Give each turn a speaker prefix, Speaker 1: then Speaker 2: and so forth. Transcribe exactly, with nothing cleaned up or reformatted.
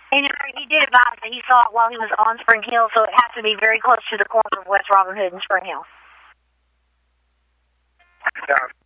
Speaker 1: And he did advise that he saw it while he was on Spring Hill, so it has to be very close to the corner of West Robin Hood and Spring Hill.
Speaker 2: Sounds